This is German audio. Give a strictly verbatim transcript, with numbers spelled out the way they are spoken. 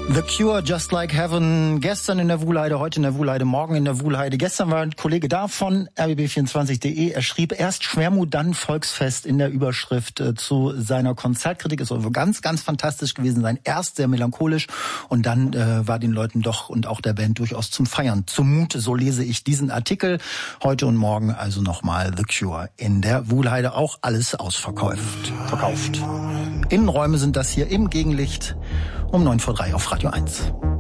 The Cure, Just Like Heaven. Gestern in der Wuhlheide, heute in der Wuhlheide, morgen in der Wuhlheide. Gestern war ein Kollege da von R B B vierundzwanzig punkt de. Er schrieb erst Schwermut, dann Volksfest in der Überschrift äh, zu seiner Konzertkritik. Es soll wohl ganz, ganz fantastisch gewesen sein. Erst sehr melancholisch und dann äh, war den Leuten doch und auch der Band durchaus zum Feiern zumute. So lese ich diesen Artikel. Heute und morgen also nochmal The Cure in der Wuhlheide. Auch alles ausverkauft. Verkauft. Innenräume sind das hier im Gegenlicht um neun vor drei auf Radio eins.